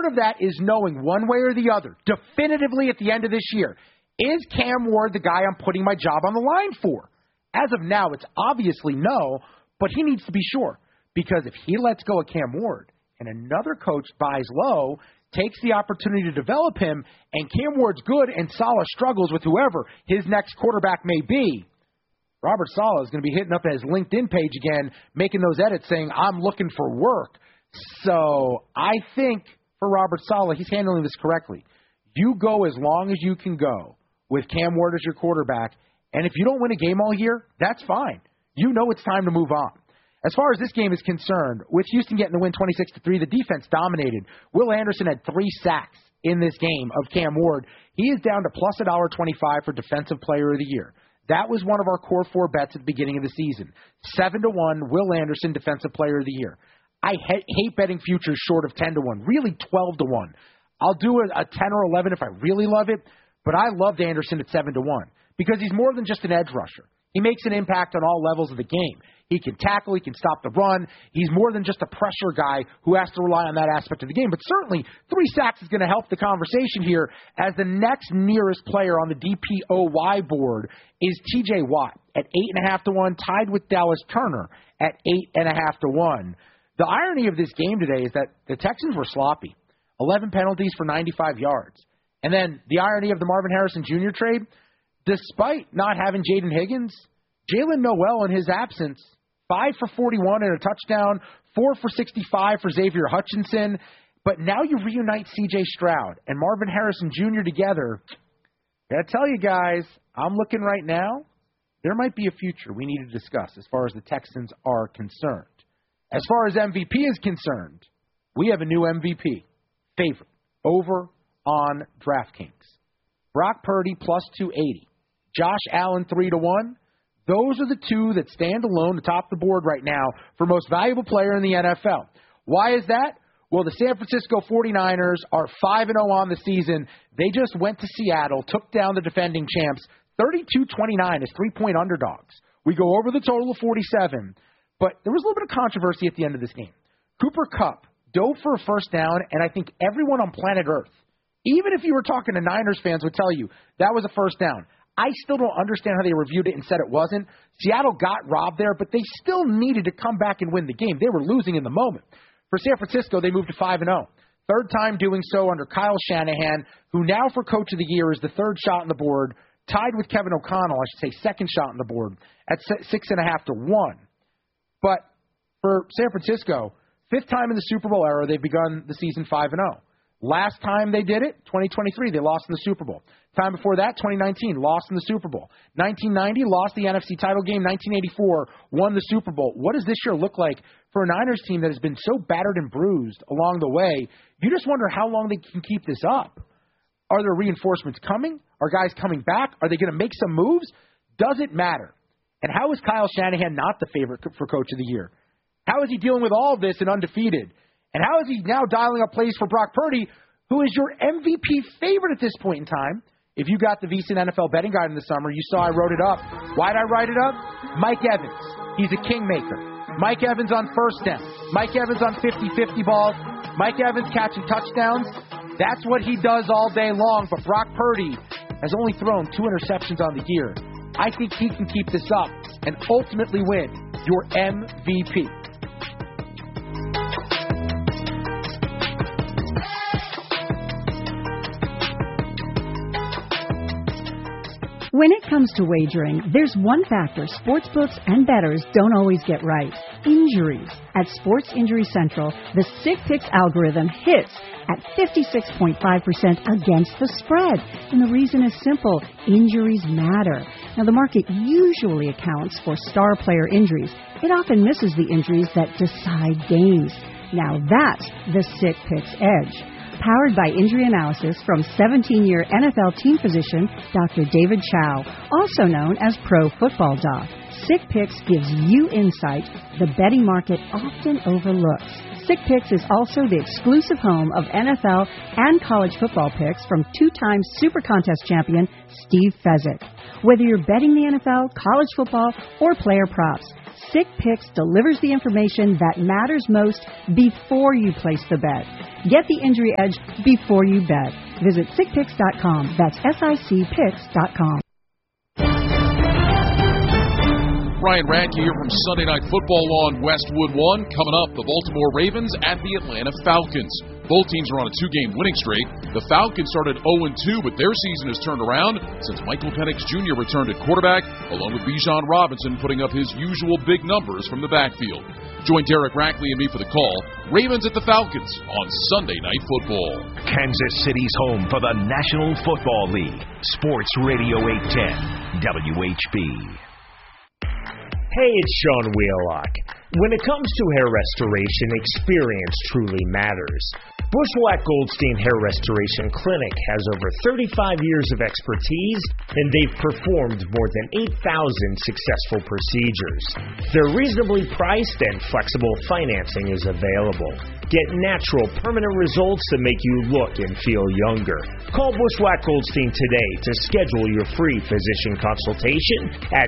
part of that is knowing one way or the other, definitively at the end of this year, is Cam Ward the guy I'm putting my job on the line for? As of now, it's obviously no, but he needs to be sure. Because if he lets go of Cam Ward and another coach buys low, takes the opportunity to develop him, and Cam Ward's good and Saleh struggles with whoever his next quarterback may be, Robert Saleh is going to be hitting up his LinkedIn page again, making those edits saying, I'm looking for work. So I think for Robert Saleh, he's handling this correctly. You go as long as you can go with Cam Ward as your quarterback, and if you don't win a game all year, that's fine. You know it's time to move on. As far as this game is concerned, with Houston getting the win 26-3, the defense dominated. Will Anderson had 3 sacks in this game of Cam Ward. He is down to plus $1.25 for Defensive Player of the Year. That was one of our core 4 bets at the beginning of the season. 7-1, Will Anderson, Defensive Player of the Year. I hate betting futures short of 10-1, really 12-1. I'll do a 10 or 11 if I really love it, but I loved Anderson at 7-1 because he's more than just an edge rusher. He makes an impact on all levels of the game. He can tackle. He can stop the run. He's more than just a pressure guy who has to rely on that aspect of the game. But certainly, 3 sacks is going to help the conversation here as the next nearest player on the DPOY board is T.J. Watt at 8.5-1, tied with Dallas Turner at 8.5-1. The irony of this game today is that the Texans were sloppy. 11 penalties for 95 yards. And then the irony of the Marvin Harrison Jr. trade, despite not having Jaden Higgins, Jalen Noel in his absence, 5 for 41 and a touchdown, 4 for 65 for Xavier Hutchinson. But now you reunite C.J. Stroud and Marvin Harrison Jr. together. I got to tell you guys, I'm looking right now, there might be a future we need to discuss as far as the Texans are concerned. As far as MVP is concerned, we have a new MVP favorite over on DraftKings. Brock Purdy plus 280. Josh Allen 3-1. Those are the 2 that stand alone atop the board right now for most valuable player in the NFL. Why is that? Well, the San Francisco 49ers are 5-0 on the season. They just went to Seattle, took down the defending champs, 32-29 as 3-point underdogs. We go over the total of 47, but there was a little bit of controversy at the end of this game. Cooper Kupp dove for a first down, and I think everyone on planet Earth, even if you were talking to Niners fans, would tell you that was a first down. I still don't understand how they reviewed it and said it wasn't. Seattle got robbed there, but they still needed to come back and win the game. They were losing in the moment. For San Francisco, they moved to 5-0. Third time doing so under Kyle Shanahan, who now for Coach of the Year is the 3rd shot on the board, tied with Kevin O'Connell, I should say 2nd shot on the board, at 6.5-1. But for San Francisco, 5th time in the Super Bowl era, they've begun the season 5-0. Last time they did it, 2023, they lost in the Super Bowl. Time before that, 2019, lost in the Super Bowl. 1990, lost the NFC title game. 1984, won the Super Bowl. What does this year look like for a Niners team that has been so battered and bruised along the way? You just wonder how long they can keep this up. Are there reinforcements coming? Are guys coming back? Are they going to make some moves? Does it matter? And how is Kyle Shanahan not the favorite for Coach of the Year? How is he dealing with all of this and undefeated? And how is he now dialing up plays for Brock Purdy, who is your MVP favorite at this point in time? If you got the VSiN NFL betting guide in the summer, you saw I wrote it up. Why'd I write it up? Mike Evans. He's a kingmaker. Mike Evans on first down. Mike Evans on 50-50 balls. Mike Evans catching touchdowns. That's what he does all day long. But Brock Purdy has only thrown 2 interceptions on the year. I think he can keep this up and ultimately win your MVP. When it comes to wagering, there's one factor sportsbooks and bettors don't always get right: injuries. At Sports Injury Central, the Sick Picks algorithm hits at 56.5% against the spread. And the reason is simple: injuries matter. Now, the market usually accounts for star player injuries. It often misses the injuries that decide games. Now that's the Sick Picks edge. Powered by injury analysis from 17-year NFL team physician Dr. David Chow, also known as Pro Football Doc. Sick Picks gives you insight the betting market often overlooks. Sick Picks is also the exclusive home of NFL and college football picks from 2-time Super Contest champion Steve Fezzik. Whether you're betting the NFL, college football, or player props, Sick Picks delivers the information that matters most before you place the bet. Get the injury edge before you bet. Visit sickpicks.com. That's SICPicks.com. Ryan Radke here from Sunday Night Football on Westwood One. Coming up, the Baltimore Ravens at the Atlanta Falcons. Both teams are on a 2-game winning streak. The Falcons started 0-2, but their season has turned around since Michael Penix Jr. returned at quarterback, along with Bijan Robinson putting up his usual big numbers from the backfield. Join Derek Rackley and me for the call. Ravens at the Falcons on Sunday Night Football. Kansas City's home for the National Football League. Sports Radio 810, WHB. Hey, it's Sean Wheelock. When it comes to hair restoration, experience truly matters. Bushwhack Goldstein Hair Restoration Clinic has over 35 years of expertise, and they've performed more than 8,000 successful procedures. They're reasonably priced and flexible financing is available. Get natural, permanent results that make you look and feel younger. Call Bushwhack Goldstein today to schedule your free physician consultation at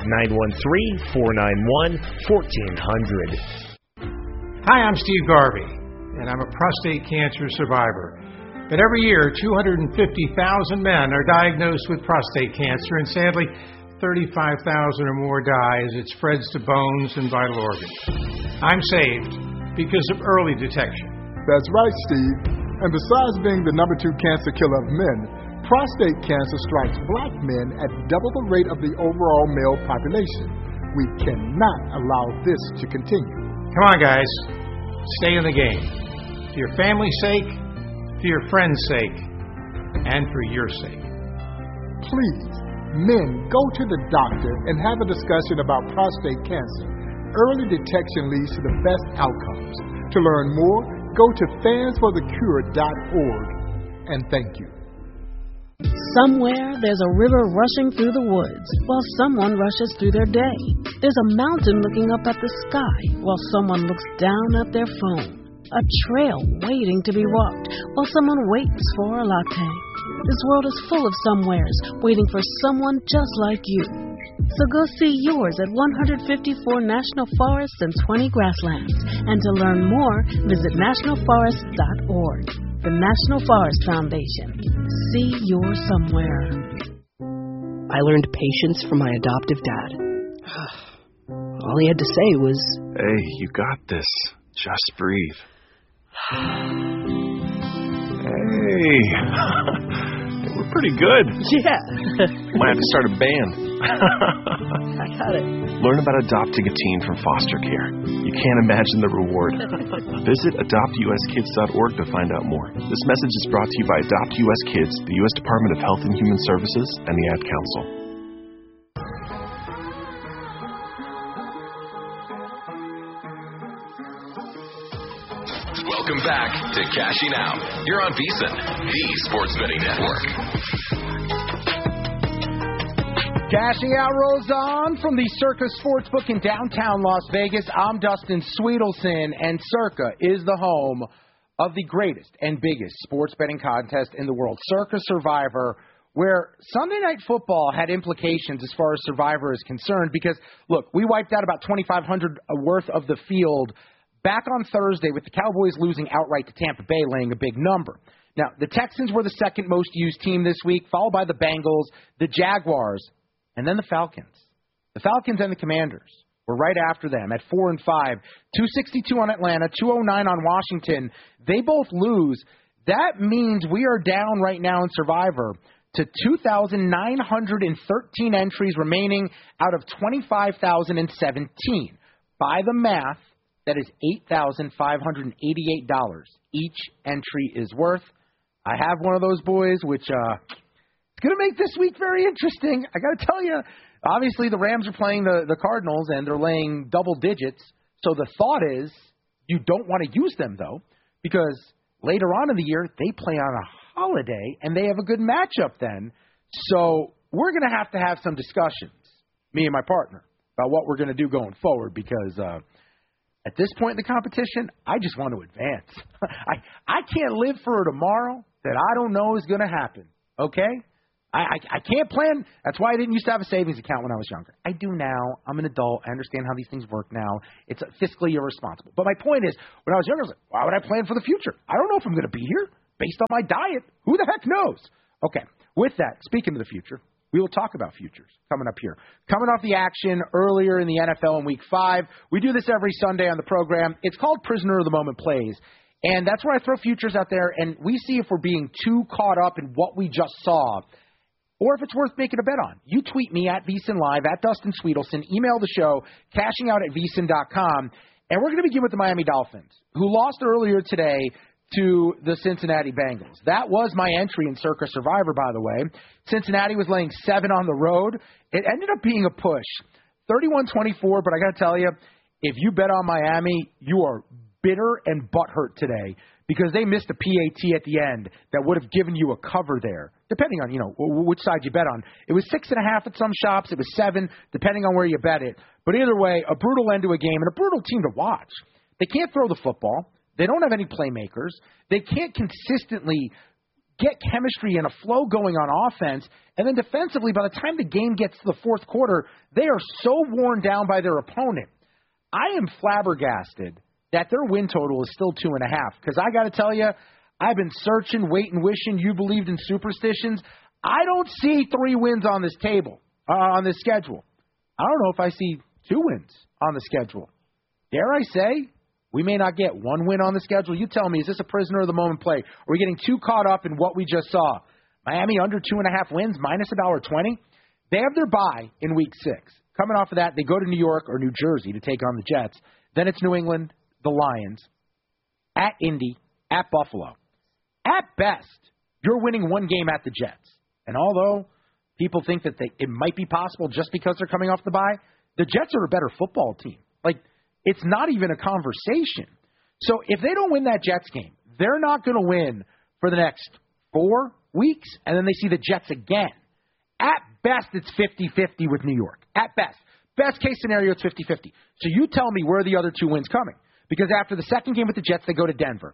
913-491-1400. Hi, I'm Steve Garvey, and I'm a prostate cancer survivor. But every year, 250,000 men are diagnosed with prostate cancer, and sadly, 35,000 or more die as it spreads to bones and vital organs. I'm saved because of early detection. That's right, Steve. And besides being the number 2 cancer killer of men, prostate cancer strikes black men at double the rate of the overall male population. We cannot allow this to continue. Come on, guys. Stay in the game. For your family's sake, for your friends' sake, and for your sake. Please, men, go to the doctor and have a discussion about prostate cancer. Early detection leads to the best outcomes. To learn more, go to fansforthecure.org. And thank you. Somewhere there's a river rushing through the woods while someone rushes through their day. There's a mountain looking up at the sky while someone looks down at their phone. A trail waiting to be walked while someone waits for a latte. This world is full of somewheres waiting for someone just like you. So go see yours at 154 national forests and 20 grasslands. And to learn more, visit nationalforest.org. The National Forest Foundation. See your somewhere. I learned patience from my adoptive dad. All he had to say was, "Hey, you got this. Just breathe." Hey. We're pretty good. Yeah. Might have to start a band. I got it. Learn about adopting a teen from foster care. You can't imagine the reward. Visit adoptuskids.org to find out more. This message is brought to you by Adopt US Kids, the U.S. Department of Health and Human Services, and the Ad Council. Welcome back to Cashing Out. You're on VSiN, the Sports Betting Network. Cashing Out rolls on from the Circa Sportsbook in downtown Las Vegas. I'm Dustin Sweetelson, and Circa is the home of the greatest and biggest sports betting contest in the world, Circa Survivor, where Sunday Night Football had implications as far as Survivor is concerned because, look, we wiped out about 2,500 worth of the field back on Thursday with the Cowboys losing outright to Tampa Bay, laying a big number. Now, the Texans were the second most used team this week, followed by the Bengals, the Jaguars, and then the Falcons. The Falcons and the Commanders were right after them at 4 and 5, 262 on Atlanta, 209 on Washington. They both lose. That means we are down right now in Survivor to 2,913 entries remaining out of 25,017. By the math, that is $8,588 each entry is worth. I have one of those boys, which it's going to make this week very interesting. I got to tell you, obviously the Rams are playing the Cardinals, and they're laying double digits. So the thought is you don't want to use them, though, because later on in the year they play on a holiday, and they have a good matchup then. So we're going to have some discussions, me and my partner, about what we're going to do going forward because at this point in the competition, I just want to advance. I can't live for a tomorrow that I don't know is going to happen, okay? I can't plan. That's why I didn't used to have a savings account when I was younger. I do now. I'm an adult. I understand how these things work now. It's fiscally irresponsible. But my point is, when I was younger, I was like, why would I plan for the future? I don't know if I'm going to be here based on my diet. Who the heck knows? Okay, with that, speaking of the future, we will talk about futures coming up here. Coming off the action earlier in the NFL in Week 5, we do this every Sunday on the program. It's called Prisoner of the Moment Plays. And that's where I throw futures out there, and we see if we're being too caught up in what we just saw or if it's worth making a bet on. You tweet me at VSiN Live, at Dustin Sweetelson. Email the show, cashingout@vsin.com. And we're going to begin with the Miami Dolphins, who lost earlier today to the Cincinnati Bengals. That was my entry in Circa Survivor, by the way. Cincinnati was laying 7 on the road. It ended up being a push, 31-24, but I got to tell you, if you bet on Miami, you are bitter and butthurt today because they missed a PAT at the end that would have given you a cover there, depending on, which side you bet on. It was 6.5 at some shops. It was 7, depending on where you bet it. But either way, a brutal end to a game and a brutal team to watch. They can't throw the football. They don't have any playmakers. They can't consistently get chemistry and a flow going on offense. And then defensively, by the time the game gets to the fourth quarter, they are so worn down by their opponent. I am flabbergasted that their win total is still 2.5. Because I got to tell you, I've been searching, waiting, wishing. You believed in superstitions. I don't see 3 wins on this table, on this schedule. I don't know if I see 2 wins on the schedule. Dare I say, we may not get 1 win on the schedule. You tell me, is this a prisoner of the moment play? Are we getting too caught up in what we just saw? Miami under 2.5 wins, minus $1.20. They have their bye in Week 6. Coming off of that, they go to New York or New Jersey to take on the Jets. Then it's New England, the Lions, at Indy, at Buffalo. At best, you're winning 1 game at the Jets. And although people think that it might be possible just because they're coming off the bye, the Jets are a better football team. It's not even a conversation. So if they don't win that Jets game, they're not going to win for the next 4 weeks, and then they see the Jets again. At best, it's 50-50 with New York. At best. Best case scenario, it's 50-50. So you tell me where are the other 2 wins coming? Because after the second game with the Jets, they go to Denver.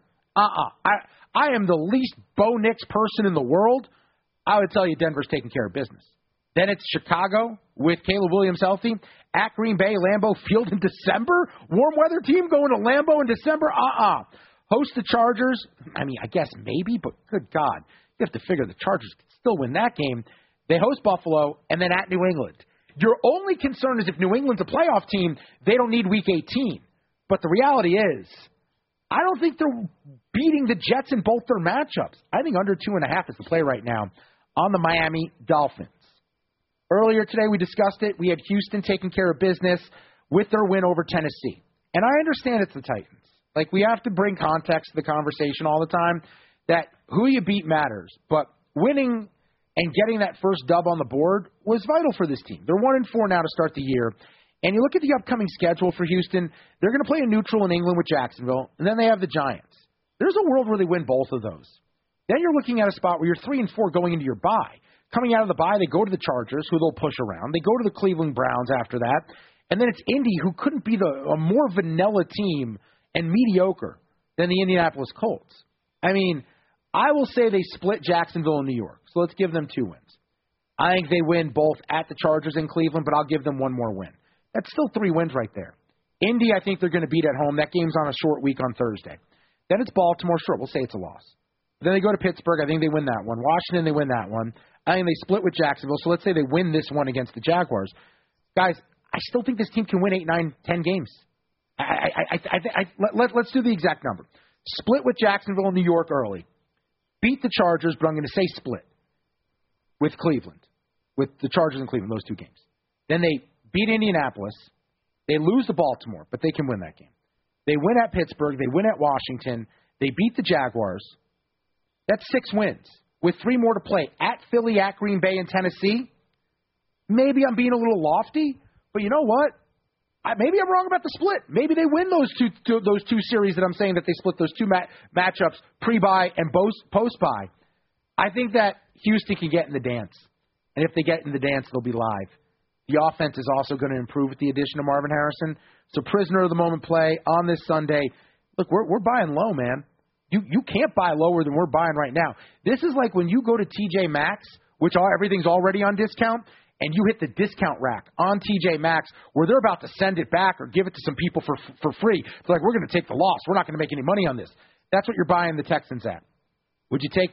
I am the least Bo Nix person in the world. I would tell you Denver's taking care of business. Then it's Chicago with Caleb Williams healthy. At Green Bay, Lambeau Field in December. Warm weather team going to Lambeau in December? Host the Chargers. I guess maybe, but good God. You have to figure the Chargers can still win that game. They host Buffalo, and then at New England. Your only concern is if New England's a playoff team, they don't need Week 18. But the reality is, I don't think they're beating the Jets in both their matchups. I think under 2.5 is the play right now on the Miami Dolphins. Earlier today, we discussed it. We had Houston taking care of business with their win over Tennessee. And I understand it's the Titans. We have to bring context to the conversation all the time that who you beat matters. But winning and getting that first dub on the board was vital for this team. They're 1-4 now to start the year. And you look at the upcoming schedule for Houston, they're going to play a neutral in England with Jacksonville, and then they have the Giants. There's a world where they win both of those. Then you're looking at a spot where you're 3-4 going into your bye. Coming out of the bye, they go to the Chargers, who they'll push around. They go to the Cleveland Browns after that. And then it's Indy, who couldn't be a more vanilla team and mediocre than the Indianapolis Colts. I will say they split Jacksonville and New York. So let's give them 2 wins. I think they win both at the Chargers and Cleveland, but I'll give them 1 more win. That's still 3 wins right there. Indy, I think they're going to beat at home. That game's on a short week on Thursday. Then it's Baltimore. Sure, we'll say it's a loss. Then they go to Pittsburgh. I think they win that one. Washington, they win that one. I think they split with Jacksonville. So let's say they win this one against the Jaguars. Guys, I still think this team can win 8, 9, 10 games. Let's do the exact number. Split with Jacksonville and New York early. Beat the Chargers, but I'm going to say split with Cleveland. With the Chargers and Cleveland, those 2 games. Then they beat Indianapolis. They lose to Baltimore, but they can win that game. They win at Pittsburgh. They win at Washington. They beat the Jaguars. That's 6 wins with 3 more to play. At Philly, at Green Bay, and Tennessee. Maybe I'm being a little lofty, but you know what? Maybe I'm wrong about the split. Maybe they win those two series that I'm saying that they split those 2 matchups, pre-bye and post-bye. I think that Houston can get in the dance. And if they get in the dance, they'll be live. The offense is also going to improve with the addition of Marvin Harrison. So prisoner of the moment play on this Sunday. Look, we're buying low, man. You can't buy lower than we're buying right now. This is like when you go to TJ Maxx which everything's already on discount, and you hit the discount rack on TJ Maxx where they're about to send it back or give it to some people for free. It's like, we're going to take the loss. We're not going to make any money on this. That's what you're buying the Texans at. Would you take